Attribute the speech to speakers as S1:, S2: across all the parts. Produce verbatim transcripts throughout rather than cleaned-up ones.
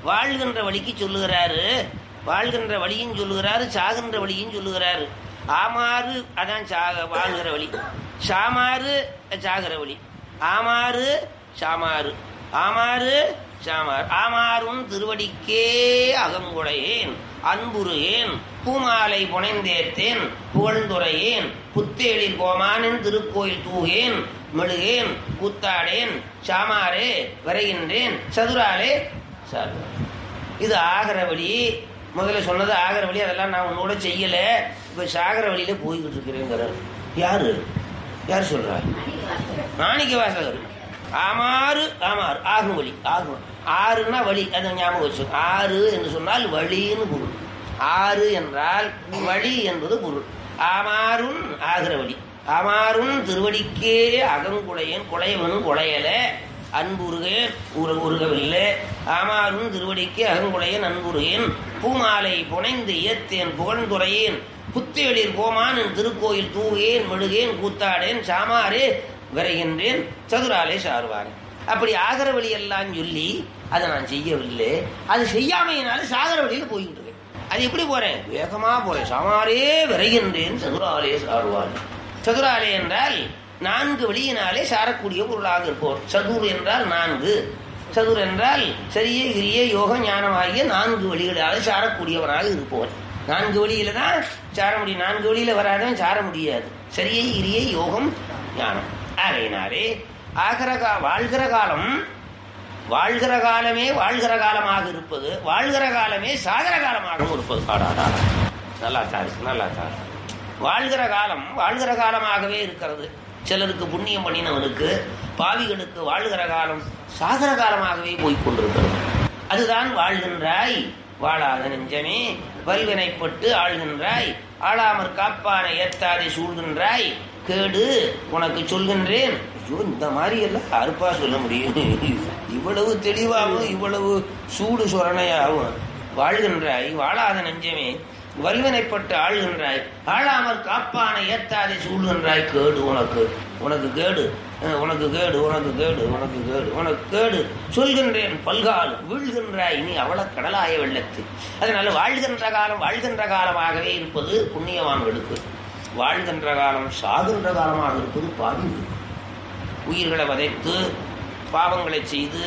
S1: வாழ்கின்ற வழிக்கு சொல்லுகிறாரு. வாழ்கின்ற வழியும் சொல்லுகிறாரு, சாகின்ற வழியும் சொல்லுகிறாரு. ஆமாறு அதான் சாக வாழ்கிற வழி, சாமாறு சாகிற வழி. ஆமாறு சாமாறு, ஆமாறு சாமார். ஆமாறும் திருவடிக்கே அகங்குடையேன் அன்புருகேன் பூமாலை புனைந்தேத்தேன் புகழ்ந்துரையேன் புத்தேளில் கோமானின் திருக்கோயில் தூகேன் மெழுகேன் கூத்தாடேன் சாமாரே வரைகின்றேன் சதுராலே சார். இது ஆகிற வழி. முதல்ல சொன்னது ஆகிற வழி, அதெல்லாம் நான் உன்னோட செய்யல. இப்ப சாகர வழியில போய்கிட்டு இருக்கிறேங்கிறார். யாரு யார் சொல்றா? மாணிக்க வாசகர். ஆமாறு ஆமாறு ஆகும் வழி. ஆகும் ஆறுன்னா வழி, அதை ஞாபகம் வச்சு. ஆறு என்று சொன்னால் வழின்னு பொருள். ஆறு என்றால் வழி என்பது பொருள். ஆமாறும் ஆகிற வழி. ஆமாறும் திருவடிக்கே அகங்குடையன் குழையவனும் குழையல அன்புருகேன் உருகவில்லை. ஆமாறும் திருவடிக்கே அகங்குடையன் அன்புருகேன் பூமாலை புனைந்து ஏத்தேன் புகழ்ந்துரையேன் புத்தேளிர் கோமான் திருக்கோயில் தூகேன் மெழுகேன் கூத்தாடேன் சாமாரே விரைகின்றேன் சதுராலே சார்வாரே. அப்படி ஆகிற வழி எல்லாம் சொல்லி அதை நான் செய்யவில்லை. அது செய்யாமையினால சாகர வழியில போய்கிட்டு இருக்கேன். அது எப்படி போறேன்? வேகமா போறேன். சாமாரே விரைகின்றேன் சதுராலே சார்வாரே. சதுராலே என்றால் நான்கு வழியினாலே சாரக்கூடிய பொருளாக இருப்போம். சதுர் என்றால் நான்கு. சதுர் என்றால் சரியே கிரிய யோக ஞானம் ஆகிய நான்கு வழிகளாலே சாரக்கூடியவனாக இருப்போம். நான்கு வழியில தான் சார முடியும். நான்கு வழியில வராதவன் சார முடியாது. சரியை கிரிய யோகம் ஞானம். ஆகையினாலே ஆகிற வாழ்கிற காலம் வாழ்கிற காலமே வாழ்கிற காலமாக இருப்பது, வாழ்கிற காலமே சாகர காலமாகவும் இருப்பது. நல்லா தாரு நல்லா தாரு. வாழ்கிற காலம் வாழ்கிற காலமாகவே இருக்கிறது. சிலருக்கு புண்ணியம் பண்ணினவனுக்கு பாவிகளுக்கு வாழ்கிற காலம் சாகர காலமாகவே போய்கொண்டிருக்கிறது. அதுதான் வாழ்கின்றாய் வாழாத நெஞ்சமே வல்வினைப்பட்டு ஆள்கின்றாய் ஆளாமற் காப்பானை ஏத்தாதை சூழ்கின்றாய் கேடு உனக்கு சொல்கின்றேன். ஐயோ, இந்த மாதிரி எல்லாம் அறுப்பா சொல்ல முடியும்? இவ்வளவு தெளிவாகவும் இவ்வளவு சூடு சொரணையாகும். வாழ்கின்றாய் வாழாத நெஞ்சமே வல்வினைப்பட்டு ஆள்கின்றாய் ஆளாமற் காப்பானை ஏத்தாதை சூழ்கின்றாய் கேடு உனக்கு உனக்கு கேடு உனக்கு கேடு உனக்கு கேடு உனக்கு கேடு உனக்கு கேடு சொல்கின்றேன் பல்கால் வீழ்கின்றாய் நீ அவள கடலாய வெள்ளத்து. அதனால வாழ்கின்ற காலம் வாழ்கின்ற காலமாகவே இருப்பது புண்ணியவான்களுக்கு. வாழ்கின்ற காலம் சாகின்ற காலமாக இருப்பது பாவி. உயிர்களை வதைத்து பாவங்களை செய்து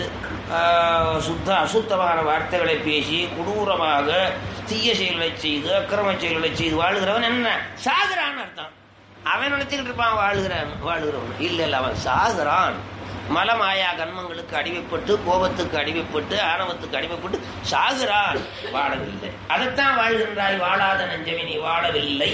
S1: சுத்த அசுத்தமான வார்த்தைகளை பேசி கொடூரமாக தீய செயல்களை செய்து அக்கிரம செயல்களை செய்து வாழ்கிறவன் என்ன சாகிறான்னு அர்த்தம். அவன் நினைச்சுக்கிட்டு இருப்பான் வாழ்கிறான் வாழ்கிறவன். இல்லை இல்லை, அவன் சாகிறான். மலமாயா கண்மங்களுக்கு அடிமைப்பட்டு கோபத்துக்கு அடிமைப்பட்டு ஆணவத்துக்கு அடிமைப்பட்டு சாகிறான், வாழவில்லை. அதைத்தான் வாழ்கின்றாய் வாழாத நெஞ்சமே நீ வாழவில்லை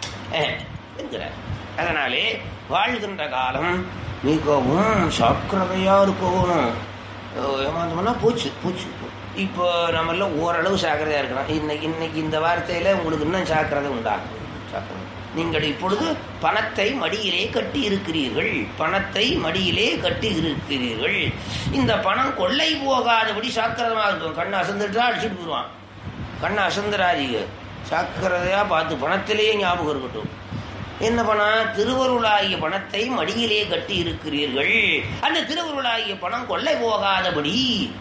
S1: என்கிறார். அதனாலே வாழ்கின்ற காலம் மிகவும் சாக்கிரதையா இருக்கணும். ஏமாந்தோம்னா போச்சு போச்சு. இப்போ நம்ம எல்லாம் ஓரளவு சாக்கிரதையா இருக்கலாம். இன்னைக்கு இன்னைக்கு இந்த வார்த்தையில உங்களுக்கு இன்னும் சாக்கிரதை உண்டாகும். சாக்கிரதை நீங்கள் இப்பொழுது பணத்தை மடியிலே கட்டி இருக்கிறீர்கள். பணத்தை மடியிலே கட்டி இருக்கிறீர்கள். இந்த பணம் கொள்ளை போகாதபடி சாக்கிரதமாக இருக்கும். கண்ணை அசந்துட்டா அடிச்சுட்டு போடுவான். கண்ணை அசந்துராதீங்க, சாக்கிரதையா பார்த்து பணத்திலேயே ஞாபகம் இருக்கட்டும். என்ன பணம்? திருவருளாகிய பணத்தை மடியிலே கட்டி இருக்கிறீர்கள். அந்த திருவருளாகிய பணம் கொள்ளை போகாதபடி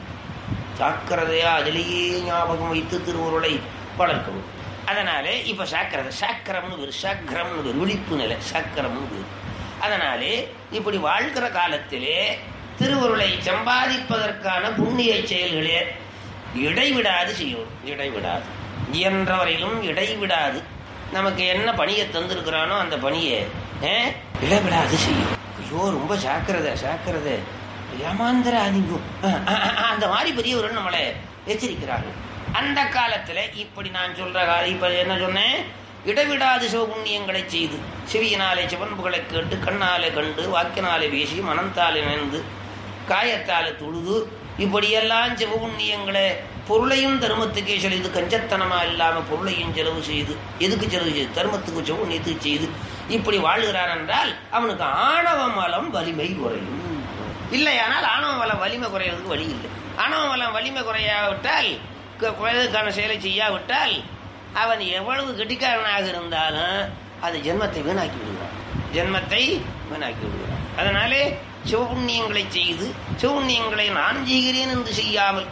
S1: சாக்கிரதையா அதிலேயே ஞாபகம் வைத்து திருவருளை வளர்க்கவும். அதனாலே இப்ப சாக்கிரதை சாக்கிரம்னு பேரு, சாக்கிரம்னு பேரு, விழிப்பு நிலை சாக்கிரம்னு பேரு. அதனாலே இப்படி வாழ்கிற காலத்திலே திருவருளை சம்பாதிப்பதற்கான புண்ணிய செயல்களே இடைவிடாது செய்யும். இடைவிடாது இயன்றவரையிலும் இடைவிடாது. நமக்கு என்ன பணியை தந்திருக்கிறானோ அந்த பணியை இடைவிடாது செய்யும். ஐயோ ரொம்ப சாக்கிரதை சாக்கிரதை ஏமாந்திர அதிகம் அந்த மாதிரி பெரியவர்கள் நம்மளை எச்சரிக்கிறார்கள். அந்த காலத்துல இப்படி நான் சொல்ற காலம் இப்ப என்ன சொன்னேன்? இடைவிடாது சிவபுண்ணியங்களை செய்து செவியினாலே சிவன்புகளை கேட்டு கண்ணாலே கண்டு வாக்கினாலே பேசி மனந்தாலே நினைந்து காயத்தாலே தொழுது இப்படியெல்லாம் சிவபுண்ணியங்களை பொருளையும் தர்மத்துக்கே செலவு கஞ்சத்தனமா இல்லாம பொருளையும் செலவு செய்து எதுக்கு செலவு செய்து தர்மத்துக்கு சிவபுண்ணியத்துக்கு செய்து இப்படி வாழ்கிறான் என்றால் அவனுக்கு ஆணவ மலம் வலிமை குறையும். இல்லையானால் ஆணவ மலம் வலிமை குறையிறதுக்கு வழி இல்லை. ஆணவ மலம் வலிமை குறையாவிட்டால் குறைதற்கான செயலை செய்யாவிட்டால் அவன் எவ்வளவு கெட்டிக்காரனாக இருந்தாலும் அது ஜென்மத்தை வீணாக்கி விடுகிறான். ஜென்மத்தை வீணாக்கி விடுகிறான். அதனாலே சிவபுண்ணியங்களை செய்து சிவபுண்ணியங்களை நான் செய்கிறேன் என்று செய்யாமல்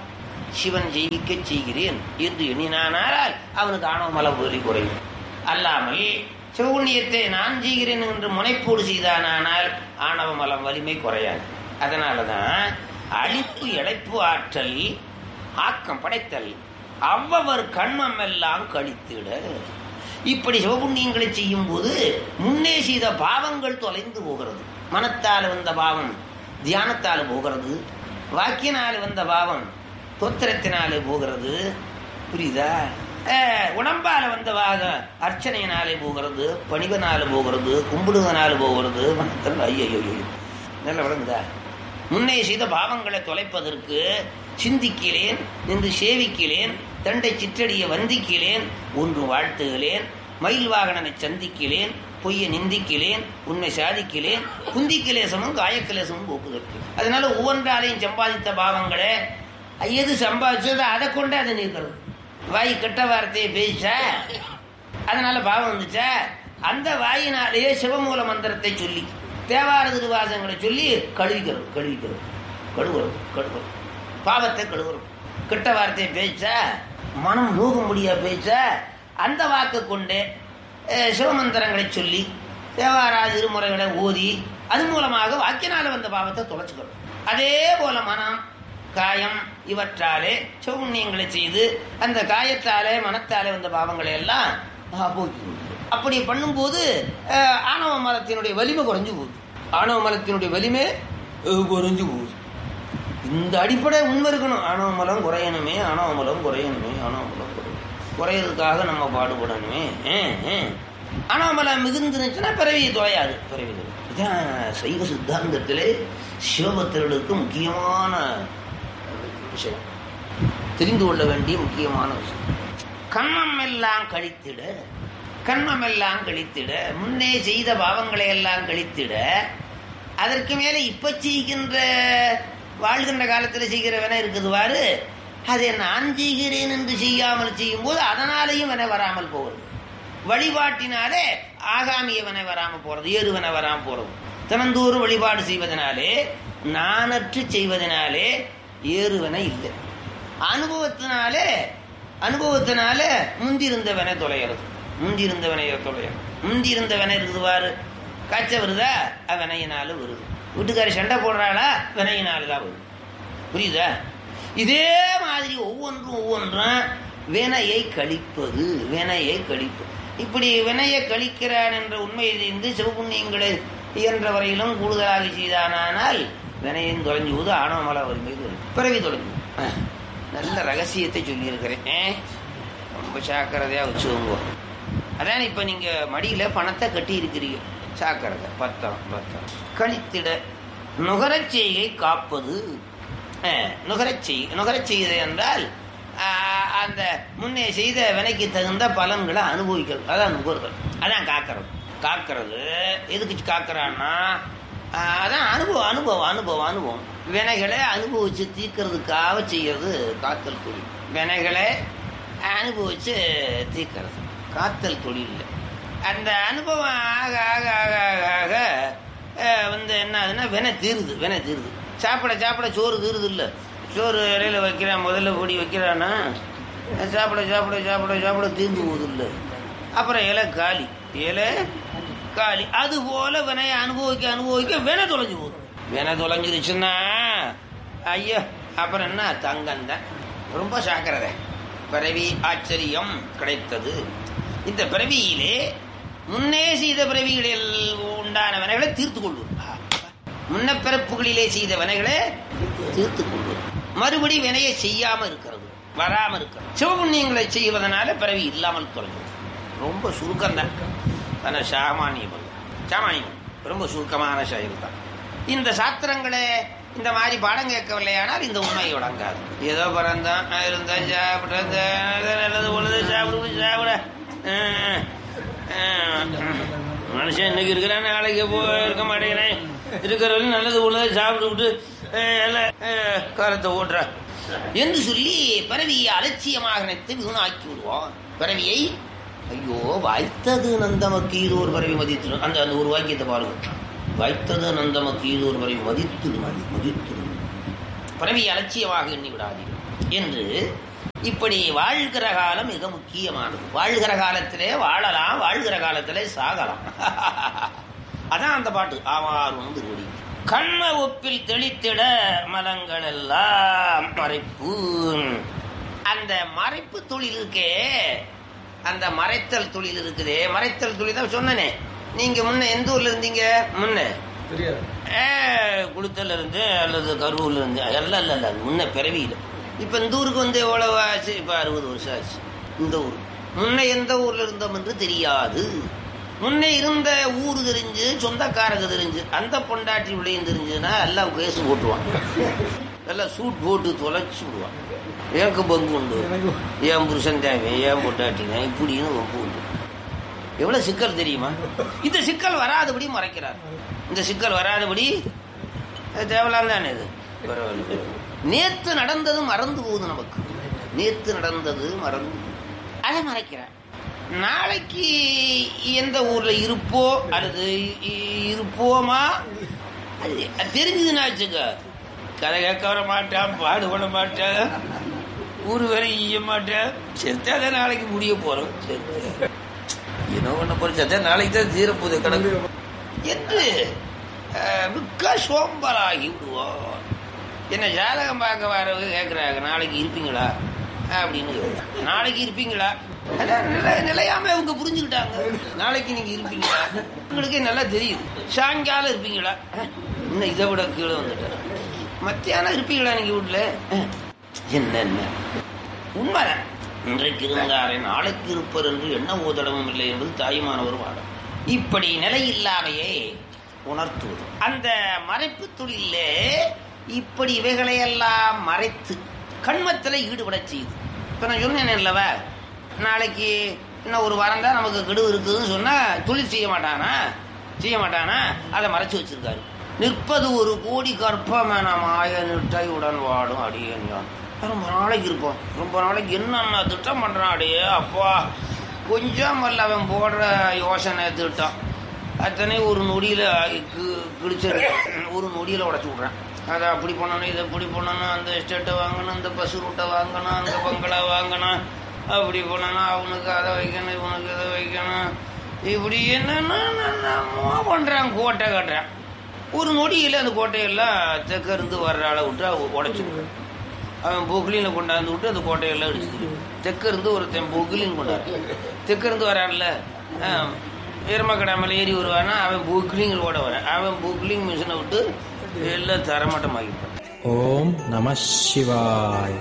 S1: சிவன் ஜெயிக்க செய்கிறேன் என்று எண்ணினானால் அவனுக்கு ஆணவ மலம் வலி குறையும். அல்லாமல் சிவபுண்ணியத்தை நான் செய்கிறேன் என்று முனைப்போடு செய்தானால் ஆணவ மலம் வலிமை குறையாது. அதனாலதான் அழிப்பு இழைப்பு ஆற்றல் ஆக்கம் படைத்தல் அவ்வவர் கண்மம் எல்லாம் கழித்திட. இப்படி சிவபுண்ணியங்களை செய்யும் போது முன்னே செய்த பாவங்கள் தொலைந்து போகிறது. மனத்தால் வந்த பாவம் தியானத்தால் போகிறது, வாக்கியனால் வந்த பாவம் தோத்திரத்தினாலே போகிறது. புரியுதா? உடம்பால வந்த வாகம் அர்ச்சனையினாலே போகிறது, பணிவனால போகிறது, கும்பிடுவதனால போகிறது. ஐயோ நல்ல விளங்குதா? முன்னே செய்த பாவங்களை தொலைப்பதற்கு சிந்திக்கிறேன், நின்று சேவிக்கிறேன், தண்டை சிற்றடிய வந்திக்கிறேன், ஒன்று வாழ்த்துகிறேன், மயில் வாகனனை சந்திக்கிறேன், பொய்யை நிந்திக்கிறேன், உண்மை சாதிக்கிறேன், குந்திக்கிலேசமும் காயக்கிலேசமும் போக்குதற்கு. அதனால ஒவ்வொன்றாலையும் சம்பாதித்த பாவங்களை எது சம்பாதிச்சதோ அதை கொண்டு அதை நீக்கிறது. வாய் கெட்ட வார்த்தையை பேசா அதனால பாவம் வந்துச்சா, அந்த வாயினாலேயே சிவமூல மந்திரத்தை சொல்லி தேவார திருவாசங்களை சொல்லி கழுவிக்கிறது கழுவிக்கிறது கழுவுறது கழுவுறது பாவத்தை கழுவுறது. கெட்ட வார்த்தையை பேச்சா மனம் நோக முடியா பேச்சா அந்த வாக்கு கொண்டு சிவமந்திரங்களை சொல்லி தேவாரா திருமுறைகளை ஓதி அது மூலமாக வாக்கினால வந்த பாவத்தை தொலைச்சுக்கணும். அதே போல மனம் காயம் இவற்றாலே சிவபுண்ணியங்களை செய்து அந்த காயத்தாலே மனத்தாலே வந்த பாவங்களை எல்லாம் போக்கி. அப்படி பண்ணும்போது ஆணவ மலத்தினுடைய வலிமை குறைஞ்சு போகுது. ஆணவ மலத்தினுடைய வலிமை குறைஞ்சு போகுது. இந்த அடிப்படை உண்மை இருக்கணும். ஆணவ மலம் குறையணுமே, ஆணவ மலம் குறையணுமே, ஆணவ மலம் குறையணும், குறையறதுக்காக நம்ம பாடுபடணுமே. ஆணவ மலம் மிகுந்துச்சுன்னா பிறவியை தொலையாது. பிறவி இதான் சைவ சித்தாந்தத்திலே சிவபக்தர்களுக்கு முக்கியமான விஷயம், தெரிந்து கொள்ள வேண்டிய முக்கியமான விஷயம். கண்மம் எல்லாம் கழித்திட, கண்மம் எல்லாம் கழித்திட, முன்னே செய்த பாவங்களை எல்லாம் கழித்திட, அதற்கு மேல இப்ப செய்கின்ற வாழ்கின்ற காலத்தில் செய்கிற வினை இருக்குதுவாறு அதை நான் செய்கிறேன் என்று செய்யாமல் செய்யும் போது அதனாலேயும் வினை வராமல் போகிறது. வழிபாட்டினாலே ஆகாமிய வினை வராமல் போறது, ஏறு வினை வராமல் போறது. தினந்தோறும் வழிபாடு செய்வதனாலே நானற்று செய்வதனாலே ஏறுவனை இல்லை. அனுபவத்தினாலே அனுபவத்தினால முந்திருந்த வினை தொலைகிறது. முந்திருந்த வினையை தொலைகிறது. முந்திருந்த வினை இருக்குதுவாரு, காய்ச்ச வருதா வினையினால வருது. வீட்டுக்காரி சண்டை போடுறாளா வினையினால்தான் வருது. புரியுதா? இதே மாதிரி ஒவ்வொன்றும் ஒவ்வொன்றும் வினையை கழிப்பது, வினையை கழிப்பது. இப்படி வினையை கழிக்கிறான் என்ற உண்மையை தெரிந்து சிவபுண்ணியங்களை இயன்ற வரையிலும் கூடுதலாக செய்தானால் வினையும் தொலைஞ்சு போது ஆணவ மல வலிமை பிறவி தொலைஞ்சு. நல்ல ரகசியத்தை சொல்லியிருக்கிறேன், ரொம்ப சாக்கிரதையா வச்சுக்கோங்க. அதான் இப்ப நீங்க மடியில பணத்தை கட்டி இருக்கிறீங்க, சாக்கிரதை. பத்தம் பத்தம் கழித்திட நுகரச் செய்கை காப்பது. நுகரச் செய் நுகரச் செய்வது என்றால் அந்த முன்னே செய்த வினைக்கு தகுந்த பலன்களை அனுபவிக்கிறது. அதான் நுகர்தல், அதான் காக்கிறது. காக்கிறது எதுக்கு காக்கிறான்னா அதான் அனுபவம் அனுபவம் அனுபவம் அனுபவம் வினைகளை அனுபவிச்சு தீர்க்கறதுக்காக செய்யறது காத்தல் தொழில். வினைகளை அனுபவிச்சு தீர்க்கிறது காத்தல் தொழில். அந்த அனுபவம் ஆக ஆக ஆக ஆக வந்து என்ன ஆகுதுன்னா வினை தீருது. வினை தீருது. சாப்பிட சாப்பிட சோறு தீருது இல்லை. சோறு இலையில வைக்கிறான், முதல்ல பொடி வைக்கிறான்னா சாப்பிட சாப்பிட சாப்பிட சாப்பிட தீர்ந்து போகுது இல்லை. அப்புறம் இலை காலி, இலை காலி. அது போல வினையை அனுபவிக்க அனுபவிக்க வினை தொலைஞ்சு போகுது. வினை தொலைஞ்சிருச்சுன்னா ஐயோ அப்புறம் என்ன தங்கந்தான். ரொம்ப சாக்கிறத பிறவி ஆச்சரியம் கிடைத்தது. இந்த பிறவியிலே முன்னே செய்த பிறவிகளில் உண்டான வினைகளை தீர்த்து கொள்வது. முன்ன பிறப்புகளிலே செய்த வினைகளை தீர்த்து கொள்வது. மறுபடி வினையை செய்யாம இருக்கிறது, வராம இருக்கிறது. சிவபுண்ணியங்களை செய்வதனால பிறவி இல்லாமல் தொலைகிறது. ரொம்ப சுருக்கம் தான். ஆனால் சாமானியம் சாமானியம் ரொம்ப சுருக்கமான செயல் தான். இந்த சாஸ்திரங்களை இந்த மாதிரி பாடம் கேட்கவில்லையானால் இந்த உண்மை வழங்காது. ஏதோ பிறந்தான் இருந்தா சாப்பிட நல்லது பொழுது சாப்பிடு சாப்பிட மனுஷன் இன்னைக்கு இருக்கிறான் நாளைக்கு போ இருக்க மாட்டேங்கிறேன். இருக்கிறவரையும் நல்லது பொழுது சாப்பிட்டு விட்டு காலத்தை ஓட்டுற என்று சொல்லி பிறவியை அலட்சியமாக நினைத்து வீணாக்கி விடுவான். பிறவியை ஐயோ வாய்த்தது நந்தமக்கு இது ஒரு பிறவி மதித்து அந்த அந்த ஒரு வாக்கியத்தை பாருங்க. வாய்த்தது நந்தமக்கு இது ஒரு பிறவி மதித்து மதி மதித்து பிறவியை அலட்சியமாக எண்ணி விடாதீர்கள். என்று இப்படி வாழ்கிற காலம் மிக முக்கியமானது. வாழ்கிற காலத்திலே வாழலாம், வாழ்கிற காலத்திலே சாகலாம். அதான் அந்த பாட்டு. ஆவாரும் திருவடி கண்ண ஒப்பில் தெளித்திட மலங்கள் எல்லாம் மறைப்பு. அந்த மறைப்பு தொழில் இருக்கே, அந்த மறைத்தல் தொழில் இருக்குதே, மறைத்தல் தொழில் தான் சொன்னனே. நீங்க முன்ன எந்த ஊர்ல இருந்தீங்க? முன்ன குளுத்தல்ல இருந்து அல்லது கரூர்ல இருந்து எல்லாம் இல்ல இல்ல முன்ன பிறவியில. இப்ப இந்த ஊருக்கு வந்து எவ்வளவு ஆச்சு? இப்ப அறுபது வருஷம் ஆச்சு. இந்த ஊர் முன்ன எந்த ஊர்ல இருந்தோம் என்று தெரியாது. முன்னே இருந்த ஊர் தெரிஞ்சு, சொந்தக்காரங்க தெரிஞ்சு, அந்த பொண்டாட்டி விளையும் தெரிஞ்சுன்னா எல்லாம் கேசு போட்டுவாங்க, எல்லாம் சூட் போட்டு தொலைச்சு விடுவாங்க. எனக்கு பங்கு உண்டு, ஏன் புருஷன் தேவை, ஏன் பொண்டாட்டிங்க இப்படின்னு ரொம்ப உண்டு. எவ்வளவு சிக்கல் தெரியுமா? இந்த சிக்கல் வராதபடி மறைக்கிறார். இந்த சிக்கல் வராதபடி தேவலாம் தானே இது. நேத்து நடந்தது மறந்து போகுது நமக்கு. நேத்து நடந்தது மறந்து அதை மறைக்கிறார். நாளைக்கு எந்த ஊர்ல இருப்போ அல்லது இருப்போமா அது தெரிஞ்சதுன்னா வச்சுக்க, கதை கேட்க வர மாட்டான், பாடுபட மாட்டான், ஊரு வரை ஈய மாட்டேன், செத்தாதான் நாளைக்கு முடிய போறோம். என்ன பண்ண போற, செத்தா நாளைக்கு தான் தீரப்போது கணக்கு என்று மிக்க சோம்பலாகி விடுவோம். என்ன ஜாதகம் பார்க்க வரவங்க கேட்கிறாங்க, நாளைக்கு இருப்பீங்களா அப்படின்னு. நாளைக்கு இருப்பீங்களா? நிலையாம அவங்க புரிஞ்சுக்கிட்டாங்க. நாளைக்கு நீங்க இருப்பீங்களா? உங்களுக்கே நல்லா தெரியுது. சாயங்காலம் இருப்பீங்களா? இன்னும் இதை விட கீழே வந்துட்டார். மத்தியானம் இருப்பீங்களா நீங்க வீட்டுல? என்ன உண்மை, இன்றைக்கு இருந்தாரே நாளைக்கு இருப்பர் என்று என்ன ஓதடமும் இல்லை என்பது தாயுமானவர் வாடம். இப்படி நிலையில்லாமையே உணர்த்துவது அந்த மறைப்பு தொழிலே. இப்படி இவைகளையெல்லாம் மறைத்து கண்மத்தில் ஈடுபட செய்யுது. இப்ப நான் சொன்னேன் இல்லவா, நாளைக்கு இன்னும் ஒரு வாரம் தான் நமக்கு கெடு இருக்குதுன்னு சொன்னா தொழில் செய்ய மாட்டானா? செய்ய மாட்டானா? அதை மறைச்சு வச்சிருக்காரு. நிற்பது ஒரு கோடி கற்பமென மாய நிட்டை உடன் வாடும் அடியேன். ரொம்ப நாளைக்கு இருப்போம், ரொம்ப நாளைக்கு என்னென்ன திட்டம் பண்றான் அடையே அப்பா. கொஞ்சம் அல்ல அவன் போடுற யோசனை திட்டம் அத்தனை ஒரு நொடியில கிழிச்சு ஒரு நொடியில உடச்சு விட்றான். அதை அப்படி பண்ணணும், இதை இப்படி பண்ணணும், அந்த எஸ்டேட்டை வாங்கணும், இந்த பசு ரூட்டை வாங்கணும், அந்த பங்களா வாங்கணும், அப்படி பண்ணணும், அவனுக்கு அதை வைக்கணும், இவனுக்கு இதை வைக்கணும், இப்படி என்னென்ன பண்றான். கோட்டை கட்டுறான். ஒரு நொடியில் அந்த கோட்டையெல்லாம் தெற்க இருந்து வர்ற ஆளை விட்டு உடைச்சு அவன் பொக்லினில் கொண்டாந்து விட்டு அந்த கோட்டையெல்லாம் அடிச்சு தெற்க இருந்து ஒருத்தன் பொக்லின் கொண்டாரு. தெற்க இருந்து வரான்ல, எருமக்கடை மேலே ஏறி வருவானா, அவன் பொக்லிங்கில் ஓட வரான். அவன் பொக்லிங் மிஷினை விட்டு எல்லாம் தரமட்டமாகிப்பான்.
S2: ஓம் நம சிவாய்.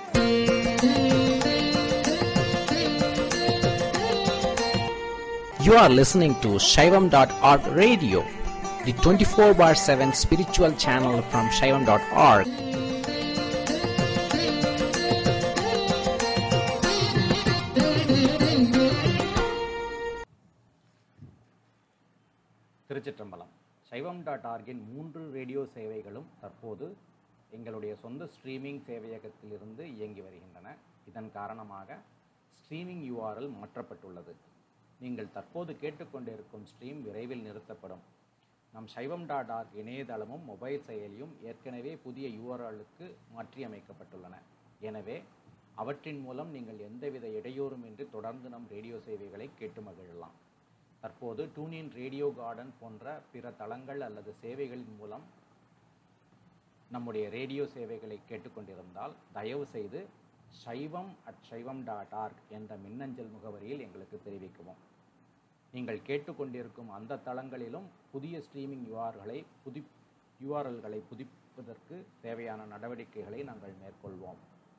S2: You are listening to Shaivam dot org radio, the twenty-four bar seven spiritual channel from Shaivam dot org.
S3: திருச்சிற்றம்பலம். சைவம் டாட் ஆர்கின் மூன்று ரேடியோ சேவைகளும் தற்போது எங்களுடைய சொந்த ஸ்ட்ரீமிங் சேவையகத்திலிருந்து இயங்கி வருகின்றன. இதன் காரணமாக ஸ்ட்ரீமிங் யூஆர்எல் மாற்றப்பட்டுள்ளது. நீங்கள் தற்போது கேட்டுக்கொண்டிருக்கும் ஸ்ட்ரீம் விரைவில் நிறுத்தப்படும். நம் சைவம் டாட் ஆர்க் இணையதளமும் மொபைல் செயலியும் ஏற்கனவே புதிய யூஆர்எலுக்கு மாற்றியமைக்கப்பட்டுள்ளன. எனவே அவற்றின் மூலம் நீங்கள் எந்தவித இடையூறுமின்றி தொடர்ந்து நம் ரேடியோ சேவைகளை கேட்டு மகிழலாம். தற்போது டூனின் ரேடியோ கார்டன் போன்ற பிற தளங்கள் அல்லது சேவைகளின் மூலம் நம்முடைய ரேடியோ சேவைகளை கேட்டுக்கொண்டிருந்தால் தயவு செய்து சைவம் அட் சைவம் டாட் ஆர்க் என்ற மின்னஞ்சல் முகவரியில் எங்களுக்கு தெரிவிக்கவும். நீங்கள் கேட்டுக்கொண்டிருக்கும் அந்த தளங்களிலும் புதிய ஸ்ட்ரீமிங் யூஆர்களை புதி யூஆர்எல்களை புதுப்பிப்பதற்கு தேவையான நடவடிக்கைகளை நாங்கள் மேற்கொள்வோம்.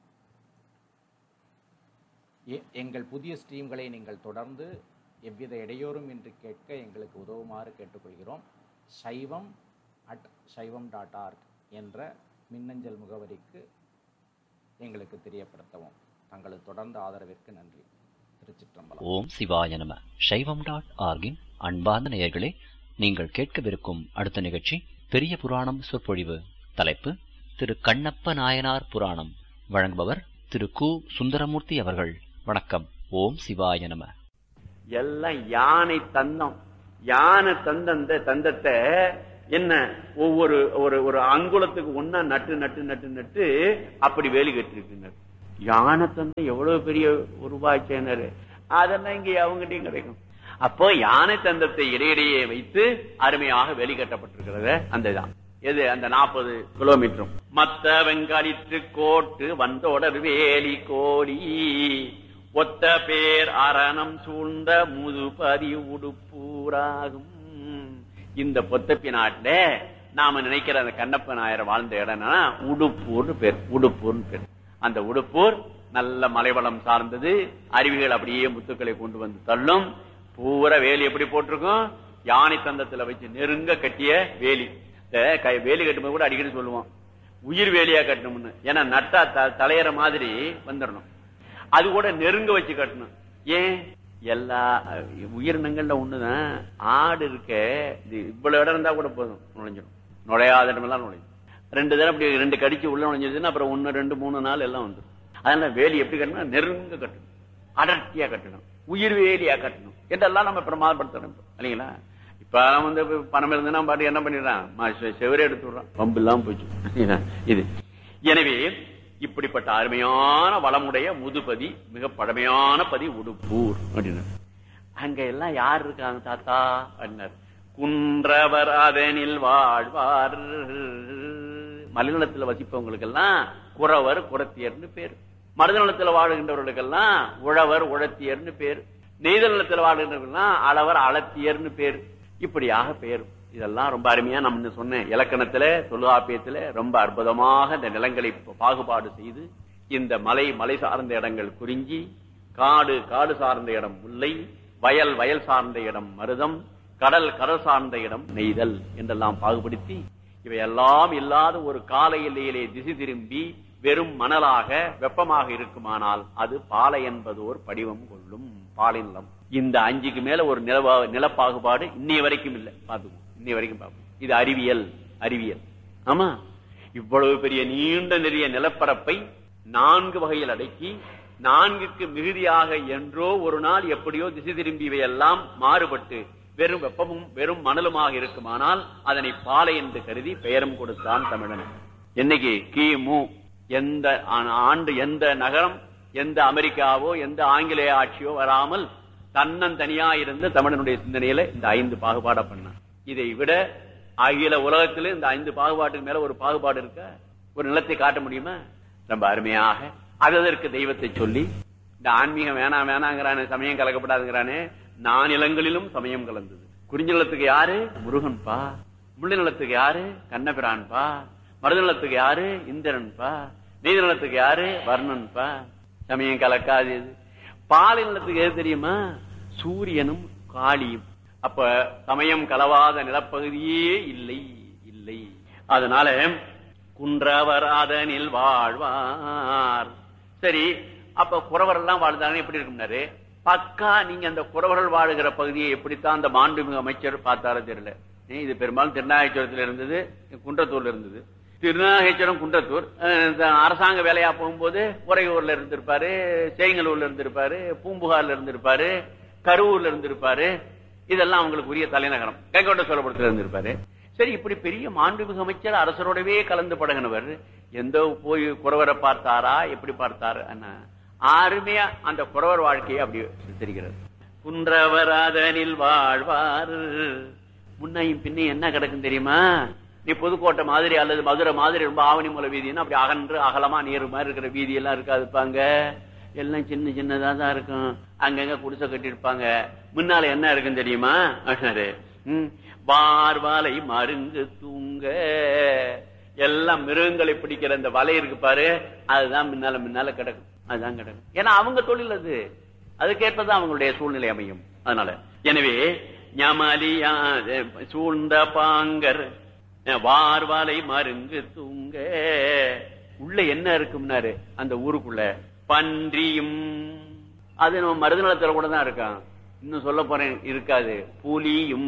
S3: எங்கள் புதிய ஸ்ட்ரீம்களை நீங்கள் தொடர்ந்து எவ்வித இடையூறும் இன்றி கேட்க எங்களுக்கு உதவுமாறு கேட்டுக்கொள்கிறோம். சைவம் அட் சைவம் டாட் ஆர்க் என்ற மின்னஞ்சல் முகவரிக்கு எங்களுக்கு தெரியப்படுத்தவும். தங்களது தொடர்ந்த ஆதரவிற்கு நன்றி. திருச்சிற்றம்பலம்.
S4: ஓம் சிவாய நம. சைவம் டாட் ஆர்கின் அன்பார்ந்த நேயர்களே, நீங்கள் கேட்கவிருக்கும் அடுத்த நிகழ்ச்சி பெரிய புராணம் சொற்பொழிவு. தலைப்பு திரு கண்ணப்ப நாயனார் புராணம். வழங்குபவர் திரு கு சுந்தரமூர்த்தி அவர்கள். வணக்கம். ஓம் சிவாய நம.
S5: எல்லாம் யானை தந்தம். யானை தந்த தந்தத்தை என்ன ஒவ்வொரு ஒரு ஒரு அங்குலத்துக்கு ஒன்னா நட்டு நட்டு நட்டு நட்டு அப்படி வேலி கட்டிருக்குங்க. யானை தந்தை எவ்வளவு பெரிய உருவாச்சினர், அதெல்லாம் இங்க அவங்ககிட்டயும் கிடைக்கும். அப்போ யானை தந்தத்தை இடையிடையே வைத்து அருமையாக வேலி கட்டப்பட்டிருக்கிறது. அந்த இதான் எது அந்த நாற்பது கிலோமீட்டரும். மத்த வெங்காலிற்று கோட்டு வந்தோடர் வேலி கோடி ஒத்த பேர் அரணம் சூழ்ந்த முதுபதி உடுப்பூராகும். இந்த பொத்தப்பி நாட்டுல நாம நினைக்கிற அந்த கண்ணப்ப நாயர் வாழ்ந்த இடம்னா உடுப்பூர்னு பேர். உடுப்பூர்னு பேர். அந்த உடுப்பூர் நல்ல மலைவளம் சார்ந்தது. அருவிகள் அப்படியே முத்துக்களை கொண்டு வந்து தள்ளும். பூரா வேலி எப்படி போட்டிருக்கும், யானை தந்தத்துல வச்சு நெருங்க கட்டிய வேலி. வேலி கட்டும்போது கூட அடிக்கடி சொல்லுவோம் உயிர் வேலியா கட்டணும்னு. ஏன்னா நட்டா தலையற மாதிரி வந்துடணும். அது கூட நெருங்க வச்சு கட்டணும். ஏன், எல்லா உயிரினங்கள்ல ஒண்ணுதான் ஆடு இருக்க. இவ்வளவு இடம் இருந்தா கூட போதும், நுழைஞ்சிடும். நுழையாத இடமெல்லாம் நுழையும். ரெண்டு தடவை அப்படி ரெண்டு கடிச்சு உள்ள நுழைஞ்சிருச்சுன்னா அப்புறம் ஒன்னு ரெண்டு மூணு நாள் எல்லாம் வந்துடும். அதனால வேலி எப்படி கட்டணும், நெருங்க கட்டணும், அடர்த்தியா கட்டணும், உயிர் வேலியா கட்டணும் என்றெல்லாம் நம்ம பிரமாதப்படுத்தணும் இல்லைங்களா. இப்ப வந்து பணம் இருந்ததுன்னா பாட்டு என்ன பண்ணிடுறான், செவரே எடுத்து விடுறான், பம்பு இல்லாம போச்சு இது. எனவே இப்படிப்பட்ட அருமையான வளமுடைய முதுபதி, மிக பழமையான பதி உடுப்பூர் அப்படின்னாரு. அங்க எல்லாம் யார் இருக்காங்க தாத்தா அப்படின்னாரு. குன்றவர் அதனில் வாழ்வார். மலைநலத்தில் வசிப்பவங்களுக்கு எல்லாம் குறவர் குறத்தியர்னு பேர். மருதநலத்துல வாழுகின்றவர்களுக்கெல்லாம் உழவர் உழத்தியர்னு பேர். நெய்தநலத்தில் வாழுகின்றவர்கள்லாம் அளவர் அளத்தியர்னு பேர். இப்படியாக பேர். இதெல்லாம் ரொம்ப அருமையா நம்ம சொன்ன இலக்கணத்துல தொல்காப்பியத்துல ரொம்ப அற்புதமாக இந்த நிலங்களை பாகுபாடு செய்து இந்த மலை மலை சார்ந்த இடங்கள் குறிஞ்சி, காடு காடு சார்ந்த இடம் முல்லை, வயல் வயல் சார்ந்த இடம் மருதம், கடல் கடல் சார்ந்த இடம் நெய்தல் என்றெல்லாம் பாகுபடுத்தி இவையெல்லாம் இல்லாத ஒரு கால எல்லையிலே திசை திரும்பி வெறும் மணலாக வெப்பமாக இருக்குமானால் அது பாலை என்பதோர் படிவம் கொள்ளும் பாலை நிலம். இந்த அஞ்சுக்கு மேல ஒரு நில நிலப்பாகுபாடு இன்னைய வரைக்கும் இல்லை. பாத்துக்கோ, இன்னைய வரைக்கும் பார்ப்போம். இது அறிவியல் அறிவியல். ஆமா, இவ்வளவு பெரிய நீண்ட நெறிய நிலப்பரப்பை நான்கு வகையில் அடக்கி நான்குக்கு மிகுதியாக என்றோ ஒரு நாள் எப்படியோ திசை திரும்பியவையெல்லாம் மாறுபட்டு வெறும் வெப்பமும் வெறும் மணலுமாக இருக்குமானால் அதனை பாலை என்று கருதி பெயரும் கொடுத்தான் தமிழன். என்னைக்கு கிமு எந்த ஆண்டு எந்த நகரம் எந்த அமெரிக்காவோ எந்த ஆங்கிலேய ஆட்சியோ வராமல் தன்னன் தனியா இருந்த தமிழனுடைய சிந்தனையில இந்த ஐந்து பாகுபாட பண்ணான். இதை விட அகில உலகத்தில இந்த ஐந்து பாகுபாட்டுக்கு மேல ஒரு பாகுபாடு இருக்க, ஒரு நிலத்தை காட்ட முடியுமா? ரொம்ப அருமையாக அதற்கு தெய்வத்தை சொல்லி இந்த ஆன்மீகம் வேணாம் வேணாங்கிறானே, சமயம் கலக்கப்படாதுங்கிறானே, நானிலங்களிலும் சமயம் கலந்தது. குறிஞ்சி நிலத்துக்கு யாரு முருகன்பா, முள்ளி நிலத்துக்கு யாரு கண்ணபிரான்பா, மருத நிலத்துக்கு யாரு இந்திரன்பா, நெய்த நிலத்துக்கு யாரு வர்ணன்பா. சமயம் கலக்காது. பாலை நிலத்துக்கு எது தெரியுமா, சூரியனும் காளியும். அப்ப சமயம் கலவாத நிலப்பகுதியே இல்லை இல்லை. அதனால குன்றவர் அதனில் வாழ்வார். சரி, அப்ப குறவர் எல்லாம் வாழ்ந்தாங்க எப்படி இருக்கும்னாரு, பக்கா நீங்க அந்த குறவர்கள் வாழுகிற பகுதியை எப்படித்தான் அந்த மாண்புமிகு அமைச்சர் பார்த்தாரோ தெரியல. இது பெரும்பாலும் திருநாகேஸ்வரத்துல இருந்தது, குன்றத்தூர்ல இருந்தது. திருநாகேஸ்வரம் குன்றத்தூர் அரசாங்க வேலையா போகும்போது உறையூர்ல இருந்திருப்பாரு, சேங்கலூர்ல இருந்திருப்பாரு, பூம்புகார்ல இருந்திருப்பாரு, கரூர்ல இருந்திருப்பாரு. இதெல்லாம் அவங்களுக்கு உரிய தலைநகரம். கைகோட்ட சோழபுரத்துல இருந்திருப்பாரு. சரி, இப்படி பெரிய மாண்புமிகு அமைச்சர் அரசரோடவே கலந்து பழகினவர் எந்த போய் குறவரை பார்த்தாரா, எப்படி பார்த்தாரு? அருமையா அந்த குறவர் வாழ்க்கையை அப்படி சித்தரிக்கிறது. குன்றவர் அதனில் வாழ்வார். முன்னையும் பின்னையும் என்ன கிடக்கும் தெரியுமா? நீ புதுக்கோட்டை மாதிரி அல்லது மதுரை மாதிரி ரொம்ப ஆவணி மூல வீதினா அப்படி அகன்று அகலமா நீர் மாதிரி இருக்கிற வீதி எல்லாம் இருக்காதுப்பாங்க. எல்லாம் சின்ன சின்னதா தான் இருக்கும். அங்கங்க குடிசை கட்டி இருப்பாங்க. முன்னால என்ன இருக்குன்னு தெரியுமா? உம் வார்வாலை மருங்கு தூங்க. எல்லாம் மிருகங்களை பிடிக்கிற அந்த வலை இருக்கு பாரு, அதுதான் முன்னால முன்னால கிடக்கும். அதுதான் கிடக்கும். ஏன்னா அவங்க தொழில் அது, அதுக்கேற்பதான் அவங்களுடைய சூழ்நிலை அமையும். அதனால எனவே ஞமலியா சூழ்ந்த பாங்கர் வார்வாலை மருங்கு தூங்க. உள்ள என்ன இருக்கும்னாரு அந்த ஊருக்குள்ள பன்றியும், அது நம்ம மருதநலத்துல கூட தான் இருக்கான். இன்னும் சொல்ல போறேன், இருக்காது. புலியும்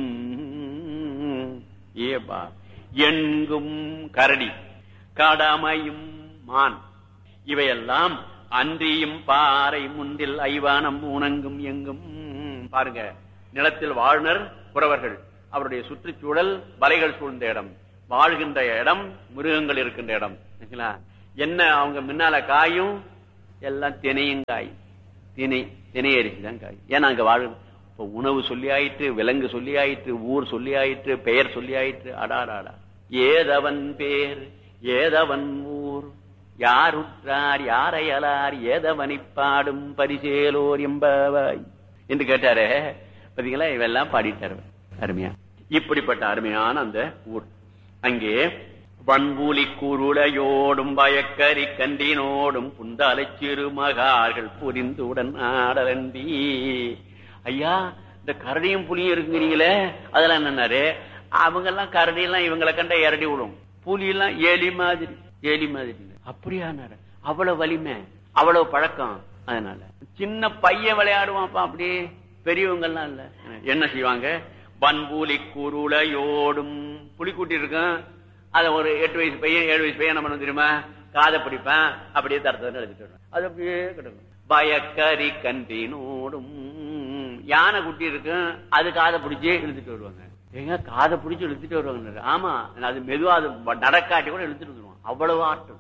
S5: ஏபா எங்கும் கரடி கடமையும் மான் இவையெல்லாம் அன்றியும் பாறை முன்றில் ஐவானம் உணங்கும் எங்கும். பாருங்க, நிலத்தில் வாழ்னர் குறவர்கள், அவருடைய சுற்றுச்சூழல் வலைகள் சூழ்ந்த இடம், வாழ்கின்ற இடம் மிருகங்கள் இருக்கின்ற இடம். என்ன அவங்க முன்னால காயும் எல்லாம் தினையும் காய், திணை திணை அரிசி தான் காய். ஏன்னா அங்க வாழ இப்ப உணவு சொல்லி ஆயிற்று, விலங்கு சொல்லி ஆயிற்று, ஊர் சொல்லி ஆயிற்று, பெயர் சொல்லி ஆயிற்று. அடாடாடா, ஏதவன் பேர் ஏதவன் ஊர், யார் உற்றார் யாரையலார், ஏதவனை பாடும் பரிசேலோர் எம்பவாய் என்று கேட்டாரே பாத்தீங்களா. இவெல்லாம் பாடிட்டாரு அருமையா. இப்படிப்பட்ட அருமையான அந்த ஊர். அங்கே வன்பூலி குருளையோடும் பயக்கரி கண்டினோடும் புந்தாலை சிறுமகார்கள் புரிந்துடன் ஆடலண்டி. ஐயா, இந்த கரடியும் புலியும் இருக்குங்கிறீங்களே, அதெல்லாம் என்னன்னாரு, அவங்க எல்லாம் கரடி எல்லாம் இவங்களை கண்ட இரடி விடும், புலி எல்லாம் ஏலி மாதிரி ஏலி மாதிரி. அப்படியானாரு, அவ்வளவு வலிமை, அவ்வளவு பழக்கம். அதனால சின்ன பையன் விளையாடுவான்ப்பா, அப்படி பெரியவங்க எல்லாம் இல்ல. என்ன செய்வாங்க, வன்பூலி குருளையோடும் புலிக்குட்டி இருக்கும், அத ஒரு எட்டு வயசு பையன் ஏழு வயசு பையன் என்ன பண்ண தெரியுமா, காதை பிடிப்பேன், அப்படியே தரத்தை எடுத்துட்டு வருவேன். அது அப்படியே கிடக்கும். பயக்கரி கண்டினோடும், யானை குட்டி இருக்கும், அது காதை பிடிச்சே இழுத்துட்டு வருவாங்க. ஏங்க காதை பிடிச்சி இழுத்துட்டு வருவாங்க. ஆமா, அது மெதுவா அது நடக்காட்டி கூட இழுத்துட்டு வந்துருவாங்க, அவ்வளவு ஆட்டம்.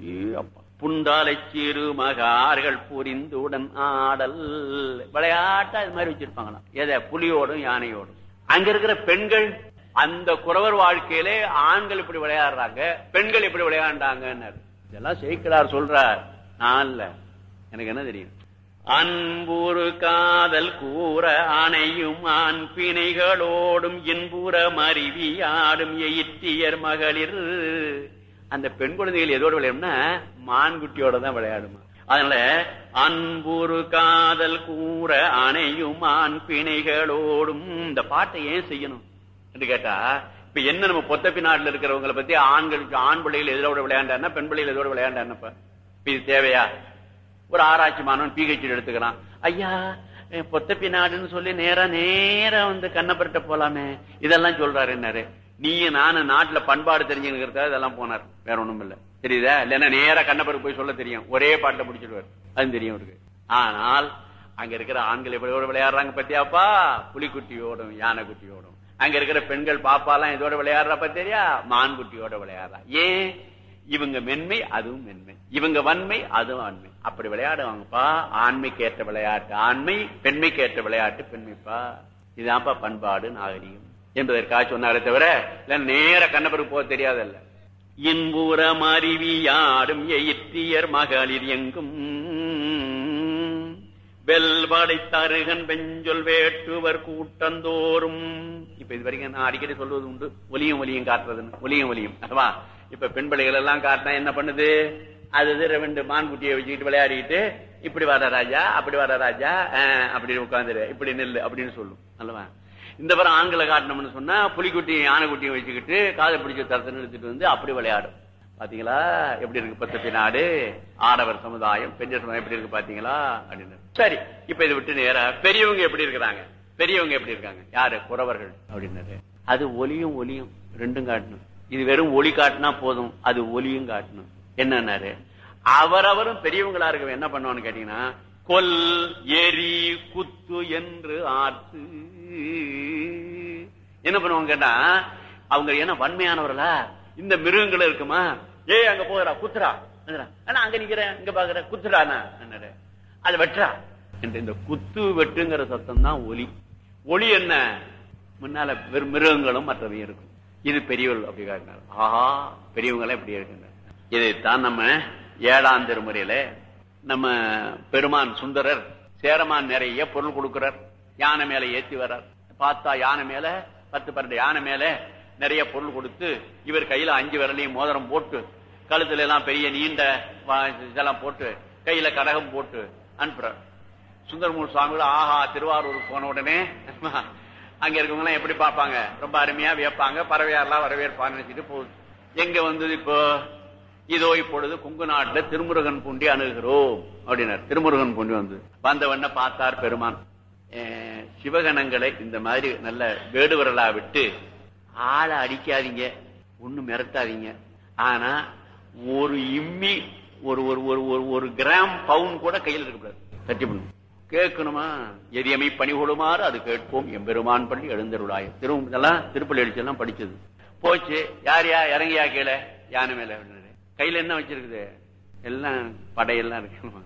S5: புந்தாலை சிறுமகார்கள் புரிந்துடன் ஆடல், விளையாட்டா இது மாதிரி வச்சிருப்பாங்களாம். எதை, புலியோடும் யானையோடும். அங்க இருக்கிற பெண்கள், அந்த குறவர் வாழ்க்கையிலே ஆண்கள் இப்படி விளையாடுறாங்க, பெண்கள் இப்படி விளையாண்டாங்க. இதெல்லாம் சேக்கிழார் சொல்றார், நான் இல்ல, எனக்கு என்ன தெரியும். அன்புறு காதல் கூற அணையும் ஆண் பிணைகளோடும் இன்புற மருவியாடும் எயிற்றியர் மகளிர். அந்த பெண் குழந்தைகள் எதோடு விளையாடும்னா மான்குட்டியோட தான் விளையாடுமா. அதனால அன்புறு காதல் கூற அணையும் ஆண் பிணைகளோடும். இந்த பாட்டை ஏன் செய்யணும் என்று கேட்டா, இப்ப என்ன நம்ம பொத்தப்பி நாட்டுல இருக்கிறவங்களை பத்தி ஆண்களுக்கு ஆண் பிள்ளைகள் எதோட விளையாண்டாருன்னா பெண் பிள்ளைகள் எதோட விளையாண்டாருன்னப்ப இது தேவையா? ஒரு ஆராய்ச்சி மாணவன் பிஹெச்டி எடுத்துக்கிறான், ஐயா பொத்தப்பி நாடுன்னு சொல்லி நேரா நேரா வந்து கண்ணப்பர்கிட்ட போலாமே, இதெல்லாம் சொல்றாரு. என்னாரு, நீங்க நானும் நாட்டுல பண்பாடு தெரிஞ்சுக்கிறதா இதெல்லாம் போனார், வேற ஒண்ணும் இல்ல. தெரியுதா? இல்லன்னா நேரா கண்ணப்பருக்கு போய் சொல்ல தெரியும், ஒரே பாட்டை முடிச்சிடுவார், அது தெரியும் இருக்கு. ஆனால் அங்க இருக்கிற ஆண்கள் எப்படியோட விளையாடுறாங்க பத்தியாப்பா, புலிக்குட்டியோடும் யானை குட்டியோடும். அங்க இருக்கிற பெண்கள் பாப்பாலாம் இதோட விளையாடுறா பத்தியா, மான் குட்டியோட விளையாடுறா. ஏன்? இவங்க மென்மை, அதுவும் மென்மை, இவங்க வன்மை, அதுவும் ஆண்மை. அப்படி விளையாடுவாங்கப்பா. ஆண்மைக்கு ஏற்ற விளையாட்டு ஆண்மை, பெண்மைக்கு ஏற்ற விளையாட்டு பெண்மைப்பா. இதுதான்ப்பா பண்பாடு நாகரிகம் என்பதற்காக சொன்னாரே தவிர நேர கண்ணபருக்கு போக தெரியாதல்ல. இன்புறம் அருவியாடும் எயிற்றியர் மகளிர் எங்கும் வெல்வாடை தருகன் பெஞ்சொல் வேட்டுவர் கூட்டந்தோறும். இப்ப இது வரைக்கும் நான் அடிக்கடி சொல்வது உண்டு, ஒலியும் ஒலியும் காட்டுறதுன்னு. ஒலியும் ஒலியும் அதுவா. இப்ப பெண் பிள்ளைகள் எல்லாம் காட்டினா என்ன பண்ணுது, அது ரெண்டு மான்குட்டியை வச்சுக்கிட்டு விளையாடிட்டு, இப்படி வர ராஜா அப்படி வர ராஜா அப்படின்னு உட்காந்துரு, இப்படி நெல்லு அப்படின்னு சொல்லும் அல்லவா. இந்த பிறகு ஆண்களை காட்டணும்னு சொன்னா புலிக்குட்டியும் யானைக்குட்டியும் வச்சுக்கிட்டு காதை பிடிச்ச தரத்தை எடுத்துட்டு வந்து அப்படி விளையாடும். பாத்தீங்களா எப்படி இருக்கு பத்தப்பி நாடு, ஆடவர் சமுதாயம், பெண்கள் சமுதாயம் எப்படி இருக்கு பாத்தீங்களா அப்படின்னு. சரி, இப்ப இதை விட்டு நேரா பெரியவங்க எப்படி இருக்கிறாங்க, பெரியவங்க எப்படி இருக்காங்க, யாரு, குறவர்கள் அப்படின்னாரு. அது ஒலியும் ஒலியும் ரெண்டும் காட்டணும். இது வெறும் ஒலி காட்டினா போதும், அது ஒலியும் காட்டணும். என்னன்னாரு, அவரவரும் பெரியவங்களா இருக்க என்ன பண்ணுவான்னு கேட்டீங்கன்னா, கொல் எரி குத்து என்று ஆர்த்து. என்ன பண்ணுவாங்க கேட்டா, அவங்க என்ன வன்மையானவர்களா, இந்த மிருகங்கள் இருக்குமா, ஏ அங்க போகிறா குத்துறா, அங்க நிக்கிறேன் இங்க பாக்குற குத்துறானா, அது வெட்டுறா என்று. இந்த குத்து வெட்டுங்கிற சத்தம் தான் ஒலி. ஒலி என்ன, முன்னால மிருகங்களும் மற்றவையும் இருக்கும். இது பெரியவர்கள் அப்படி காட்டினார். ஆஹா, பெரியவங்க இப்படி இருக்கின்றனர். இதைத்தான் நம்ம ஏழாம் திருமுறையில நம்ம பெருமான் சுந்தரர் சேரமான் நிறைய பொருள் கொடுக்கிறார். யானை மேல ஏத்தி வர்றார். பார்த்தா யானை மேல பத்து பன்னெண்டு யானை மேல நிறைய பொருள் கொடுத்து, இவர் கையில அஞ்சு விரலையும் மோதிரம் போட்டு, கழுத்துல எல்லாம் பெரிய நீண்ட இதெல்லாம் போட்டு, கையில கடகம் போட்டு அனுப்புறார். சுந்தரமூர் சுவாமிகள் ஆஹா திருவாரூருக்கு போன உடனே அங்க இருக்கவங்க எல்லாம் எப்படி பார்ப்பாங்க, ரொம்ப அருமையா வியப்பாங்க, பறவையாரெல்லாம் வரவேற்பான்னு நினைச்சிட்டு போகுது. எங்க வந்தது இப்போ, இதோ இப்பொழுது குங்கு நாட்டுல திருமுருகன் பூண்டி அணுகிறோம் அப்படின்னார். திருமுருகன் பூண்டி வந்து வந்தவண்ண பார்த்தார் பெருமான். சிவகணங்களை இந்த மாதிரி நல்ல வேடுவரலா விட்டு ஆளை அடிக்காதீங்க, ஒண்ணு மிரட்டாதீங்க, ஆனா ஒரு இம்மி ஒரு ஒரு ஒரு கிராம் பவுன் கூட கையில் இருக்கக்கூடாது, தட்டி பண்ணும். கேட்கணுமா, எரியமை பணி கொள்ளுமாறு அது கேட்போம் எம்பெருமான் பள்ளி எழுந்தருளாயம். திரும்ப திருப்பள்ளி அடிச்செல்லாம் படிச்சது போச்சு. யார் யா இறங்கியா கீழே யானை மேல, கையில என்ன வச்சிருக்குது, எல்லாம் படையெல்லாம் இருக்கு.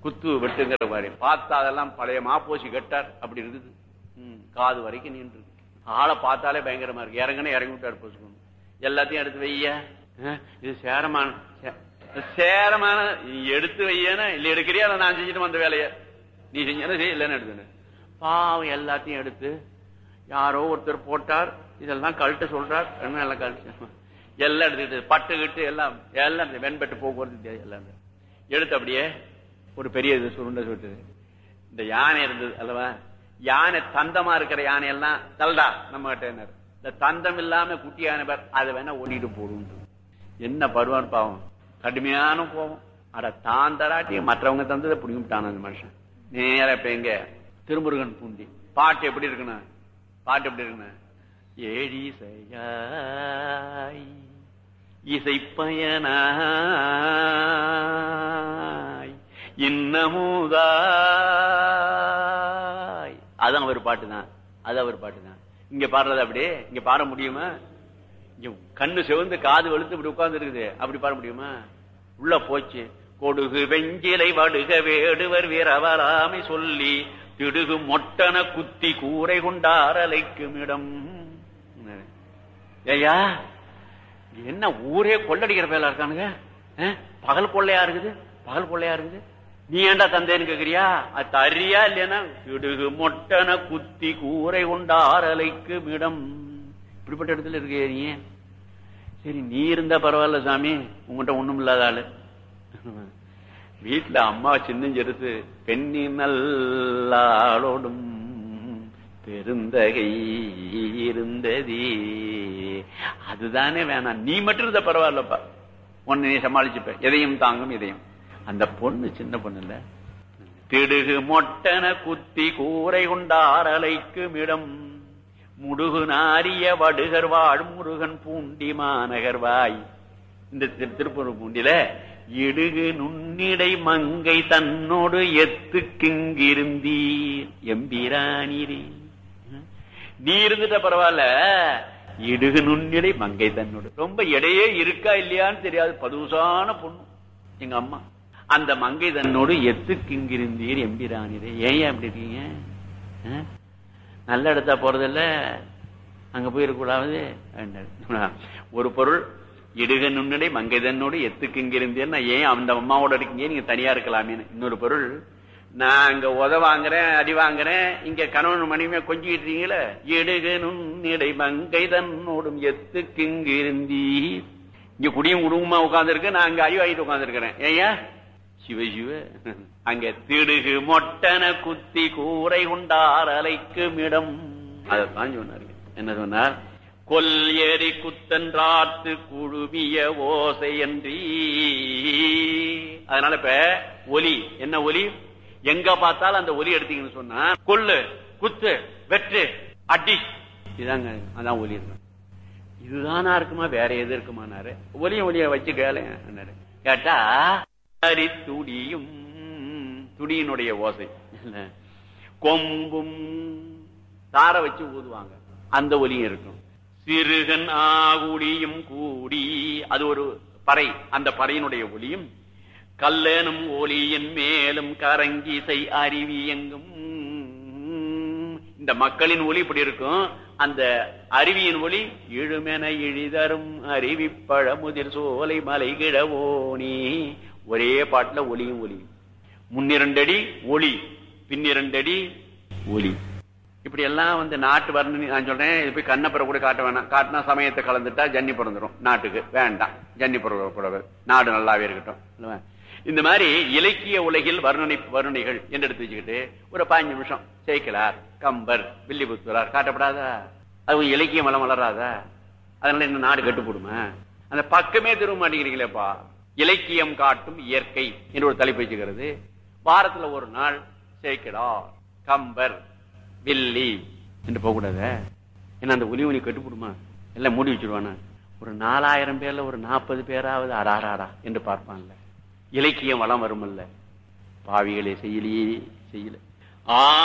S5: குத்து வெட்டுங்கிற மாதிரி பார்த்தா அதெல்லாம் பழைய மாப்போசி கட்டார் அப்படி இருக்குது. காது வரைக்கும் நின்று ஆளை பார்த்தாலே பயங்கரமா இருக்கு. இறங்கன்னு இறங்கி விட்டார் போச்சுக்கணும். எல்லாத்தையும் எடுத்து வைய, இது சேரமான சேரமான எடுத்து வையனா இல்ல எடுக்கிறியா நான் செஞ்சுட்டு வந்த வேலைய நீ செஞ்சா இல்லைன்னு எடுத்துன்னு பாவம் எல்லாத்தையும் எடுத்து யாரோ ஒருத்தர் போட்டார். இதெல்லாம் கழட்ட சொல்றார். என்ன எல்லாம் கழட்டு எல்லாம் எடுத்துக்கிட்டு பட்டுக்கிட்டு எல்லாம் எல்லாம் வெண்பட்டு போக்குவரத்து எல்லாம் எடுத்து அப்படியே ஒரு பெரிய இது சுருண்ட சுட்டு இந்த யானை இருந்தது அல்லவா, யானை தந்தமா இருக்கிற யானை எல்லாம் தல்டா நம்ம கிட்ட இந்த தந்தம் இல்லாம குட்டி யானை பேர் அதை வேணா ஓடிட்டு போடும். என்ன பருவான்னு பாவம் கடுமையான போவோம். அட தான் தராட்டி மற்றவங்க தந்ததை புடிங்கிட்டான அந்த மனுஷன். நேர இப்ப எங்க திருமுருகன் பூண்டி பாட்டு எப்படி இருக்குன்னு பாட்டு எப்படி இருக்குன்னு ஏழி செய்யாய் இசைப்பயனாய் இன்னமுதாய் அதான் அவர் பாட்டு தான். அது அவர் பாட்டு தான். இங்க பாடுறது அப்படியே இங்க பாட முடியுமா? இங்க கண்ணு சிவந்து காது வெளுத்து இப்படி உட்கார்ந்து இருக்குது. அப்படி பாட முடியுமா? உள்ள போச்சு. கொடுகு வெஞ்சிலை வடுக வேடுவர் வீரவராமை சொல்லி திடுகு மொட்டன குத்தி கூரை கொண்டாரலைக்கும் இடம். ஏயா என்ன ஊரே கொள்ளடிக்கிற பேலா இருக்கானுங்க. பகல் கொள்ளையா இருக்குது, பகல் கொள்ளையா இருக்குது. நீ ஏண்டா தந்தேன்னு கேக்குறியா? அது தரியா இல்லையா? திடுகு மொட்டன குத்தி கூரை கொண்டாரலைக்கும் இடம். இப்படிப்பட்ட இடத்துல இருக்கு நீ. சரி நீ இருந்தா பரவாயில்ல சாமி, உங்ககிட்ட ஒண்ணும் இல்லாத ஆளு. வீட்டுல அம்மா சின்னஞ்செடுத்து பெண்ணி நல்லாளோடும் பெருந்தகை இருந்ததே அதுதானே வேணாம். நீ மட்டும் இருந்த பரவாயில்லப்பா, ஒன்னு நீ சமாளிச்சுப்ப. எதையும் தாங்கும் இதயம். அந்த பொண்ணு சின்ன பொண்ணு இல்ல. திடுகு மொட்டன குத்தி கூரை கொண்டாரலைக்கும் இடம் முடுகு நாரிய வடுகர் வாழும் முருகன் பூண்டி மாநகர்வாய். இந்த திருப்பூர் பூண்டில இடுகு நுண்ணிடை மங்கை தன்னோடு எத்துக்கிங்கிருந்தீர் எம்பிரானீரே. நீ இருந்துட்ட பரவாயில்ல, இடுகு நுண்ணிடை மங்கை தன்னோடு ரொம்ப இடையே இருக்கா இல்லையான்னு தெரியாது. பதுசான பொண்ணு எங்க அம்மா. அந்த மங்கை தன்னோடு எத்துக்கிங்கிருந்தீர் எம்பிரானீரே. ஏன் அப்படி இருக்கீங்க? நல்ல இடத்தா போறதில்ல, அங்க போயிருக்கூடாது. ஒரு பொருள் இடுக நுண்ணடை மங்கைதன்னோடு எத்துக்கு இங்க இருந்தேன்னா ஏன் அந்த அம்மாவோட இருக்கீங்க, நீங்க தனியா இருக்கலாமே. இன்னொரு பொருள், நான் அங்க உத வாங்குறேன் அடி வாங்குறேன், இங்க கணவன் மனைவியா கொஞ்சிட்டு இருக்கீங்களே. இடுக நுண்ணடை மங்கைதன்னோடும் எத்துக்கு இங்க இருந்தீ. இங்க குடியும் குடும்பமா உட்கார்ந்து இருக்கு, நான் அங்க அடி வாங்கிட்டு உட்கார்ந்து இருக்கிறேன். ஏயா சிவ சிவ. அங்க திடுகு மொட்டன குத்தி கூரை கொண்டார் அலைக்கும் இடம். அதான் சொன்னாரு. என்ன சொன்னார்? கொல் ஏறி குத்தன்றாத்து குழுவிய ஓசை என்றீ. அதனால இப்ப ஒலி என்ன ஒலி எங்க பார்த்தாலும் அந்த ஒலி எடுத்தீங்கன்னு சொன்னா கொல்லு குத்து வெற்று அடி இதாங்க, அதான் ஒலி இருக்கு. இதுதானா இருக்குமா வேற எது இருக்குமானாரு. ஒலிய ஒலிய வச்சு கேளு கேட்டா துடியும் துடியினுடைய ஓசை. கொம்பும் தார வச்சு ஊதுவாங்க, அந்த ஒலியும் இருக்கும். சிறுகன் ஆகுடியும் கூடி, அது ஒரு பறை, அந்த பறையினுடைய ஒலியும். கல்லனும் ஒலியின் மேலும் கரங்கிசை அருவி எங்கும். இந்த மக்களின் ஒலி இப்படி இருக்கும். அந்த அருவியின் ஒலி இழுமென இழிதரும் அருவி பழமுதிர் சோலை மலை கிழவோனி. ஒரே பாட்டுல ஒலியும் ஒலியும். முன்னிரண்டடி ஒலி, பின்னிரண்டடி ஒலி. இப்படி எல்லாம் வந்து நாட்டு வர்ணனை நான் சொல்றேன். இது போய் கண்ணப்புற கூட காட்ட வேணாம். காட்டினா சமயத்தை கலந்துட்டா ஜன்னி பிறந்துடும். நாட்டுக்கு வேண்டாம், ஜன்னி பிறக்கூடாது, நாடு நல்லாவே இருக்கட்டும். இந்த மாதிரி இலக்கிய உலகில் வர்ணனை வர்ணனைகள் என்று எடுத்து வச்சுக்கிட்டு ஒரு பதினஞ்சு நிமிஷம் சேக்கிலார், கம்பர், வில்லிபுத்தூரார் காட்டப்படாதா? அது இலக்கியம் வளம் வளராதா? அதனால என்ன நாடு கட்டுப்படுமா? அந்த பக்கமே திரும்ப மாட்டேங்கிறீங்களேப்பா. இலக்கியம் காட்டும் இயற்கை என்று ஒரு தலைப்பு வச்சுக்கிறது. வாரத்துல ஒரு நாள் சேக்கிலார், கம்பர், வில்லி என்று போகக்கூடாத. ஏன்னா அந்த ஒலி ஒலி கட்டுப்படுமா? எல்லாம் மூடி வச்சிருவானா? ஒரு நாலாயிரம் பேர்ல ஒரு நாற்பது பேராவது அடாராடா என்று பார்ப்பான்ல. இலக்கியம் வளம் வருமல்ல. பாவிகளே செய்யலையே செய்யல. ஆ